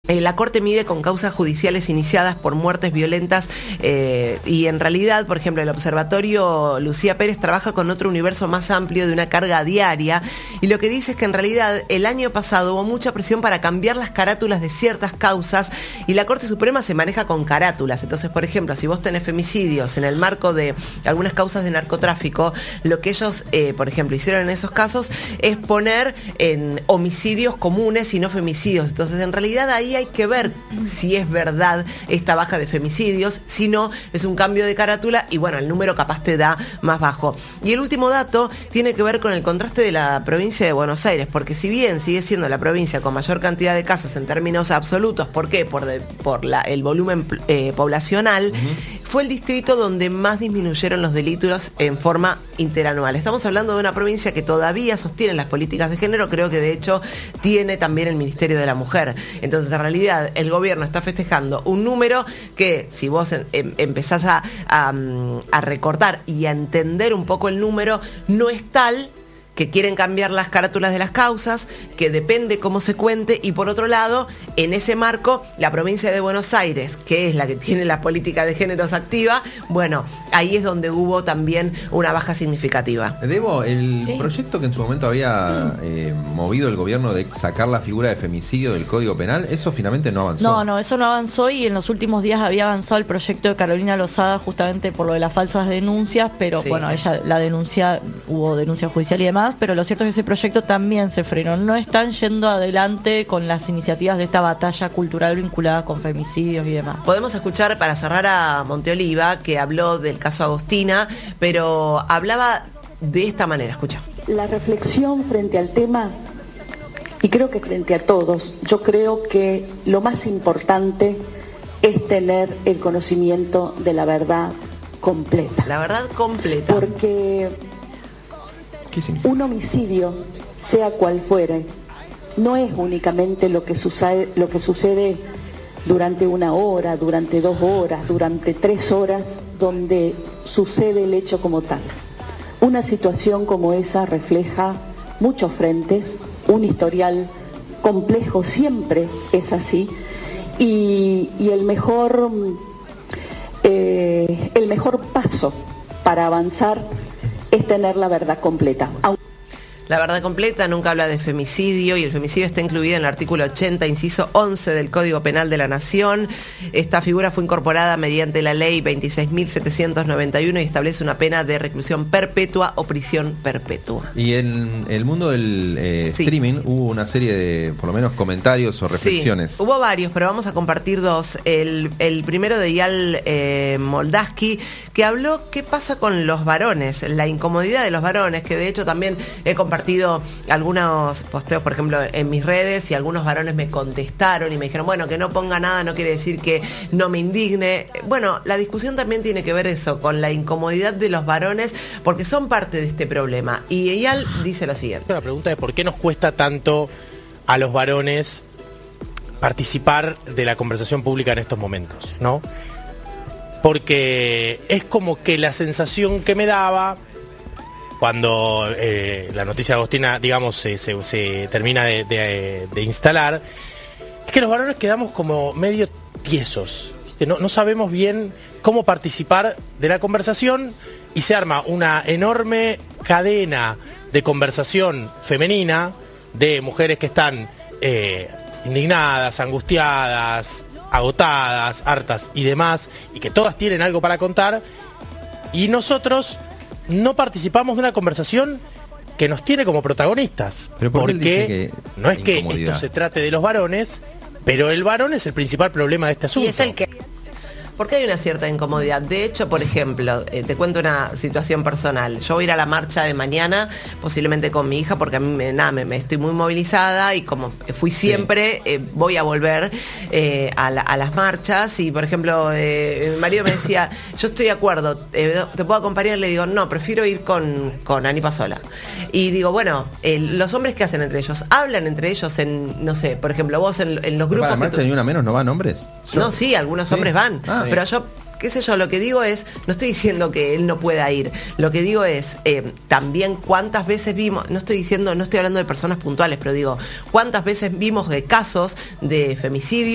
La Corte mide con causas judiciales iniciadas por muertes violentas y en realidad, por ejemplo, el Observatorio Lucía Pérez trabaja con otro universo más amplio de una carga diaria y lo que dice es que en realidad el año pasado hubo mucha presión para cambiar las carátulas de ciertas causas y la Corte Suprema se maneja con carátulas. Entonces, por ejemplo, si vos tenés femicidios en el marco de algunas causas de narcotráfico, lo que ellos, por ejemplo, hicieron en esos casos es poner en homicidios comunes y no femicidios. Entonces, en realidad ahí hay que ver si es verdad esta baja de femicidios, si no, es un cambio de carátula y bueno, el número capaz te da más bajo. Y el último dato tiene que ver con el contraste de la provincia de Buenos Aires, porque si bien sigue siendo la provincia con mayor cantidad de casos en términos absolutos, ¿por qué? Por el volumen poblacional, fue el distrito donde más disminuyeron los delitos en forma interanual. Estamos hablando de una provincia que todavía sostiene las políticas de género, creo que de hecho tiene también el Ministerio de la Mujer. Entonces, en realidad, el gobierno está festejando un número que, si vos empezás a recortar y a entender un poco el número, no es tal, que quieren cambiar las carátulas de las causas, que depende cómo se cuente, y por otro lado, en ese marco, la provincia de Buenos Aires, que es la que tiene la política de géneros activa, bueno, ahí es donde hubo también una baja significativa. Debo, el proyecto que en su momento había movido el gobierno de sacar la figura de femicidio del Código Penal, eso finalmente no avanzó. No, eso no avanzó y en los últimos días había avanzado el proyecto de Carolina Lozada justamente por lo de las falsas denuncias, pero sí, bueno, ella la denuncia, hubo denuncia judicial y demás, pero lo cierto es que ese proyecto también se frenó. No están yendo adelante con las iniciativas de esta batalla cultural vinculada con femicidios y demás. Podemos escuchar para cerrar a Monteoliva, que habló del caso Agostina, pero hablaba de esta manera, escucha. La reflexión frente al tema, y creo que frente a todos, yo creo que lo más importante es tener el conocimiento de la verdad completa. La verdad completa. Porque un homicidio, sea cual fuere, no es únicamente lo que sucede durante 1 hora, durante 2 horas, durante 3 horas, donde sucede el hecho como tal. Una situación como esa refleja muchos frentes, un historial complejo, siempre es así, y el mejor paso para avanzar es tener la verdad completa. La verdad completa nunca habla de femicidio y el femicidio está incluido en el artículo 80, inciso 11 del Código Penal de la Nación. Esta figura fue incorporada mediante la ley 26.791 y establece una pena de reclusión perpetua o prisión perpetua. Y en el mundo del streaming hubo una serie de, por lo menos, comentarios o reflexiones. Sí, hubo varios, pero vamos a compartir 2. El primero de Yal Moldaski, que habló qué pasa con los varones, la incomodidad de los varones, que de hecho también he compartido algunos posteos, por ejemplo, en mis redes, y algunos varones me contestaron y me dijeron, bueno, que no ponga nada no quiere decir que no me indigne. Bueno, la discusión también tiene que ver eso, con la incomodidad de los varones, porque son parte de este problema. Y Eyal dice lo siguiente. La pregunta es ¿por qué nos cuesta tanto a los varones participar de la conversación pública en estos momentos, ¿no? Porque es como que la sensación que me daba cuando la noticia de Agostina, digamos, se termina de instalar, es que los varones quedamos como medio tiesos, ¿viste? No sabemos bien cómo participar de la conversación y se arma una enorme cadena de conversación femenina de mujeres que están indignadas, angustiadas, agotadas, hartas y demás, y que todas tienen algo para contar, y nosotros no participamos de una conversación que nos tiene como protagonistas. Pero porque no es que esto se trate de los varones, pero el varón es el principal problema de este asunto. Y es el que... Porque hay una cierta incomodidad. De hecho, por ejemplo, te cuento una situación personal. Yo voy a ir a la marcha de mañana, posiblemente con mi hija, porque a mí me estoy muy movilizada y como fui siempre, voy a volver a las marchas. Y, por ejemplo, mi marido me decía, yo estoy de acuerdo, ¿te puedo acompañar? Le digo, no, prefiero ir con Anípa sola. Y digo, bueno, los hombres, ¿qué hacen entre ellos? Hablan entre ellos en, no sé, por ejemplo, vos en los grupos... ¿Para la marcha ni una menos no van hombres? No, sí, algunos hombres van. Pero yo, qué sé yo, lo que digo es, no estoy diciendo que él no pueda ir, lo que digo es, también cuántas veces vimos, no estoy hablando de personas puntuales, pero digo, cuántas veces vimos de casos de femicidio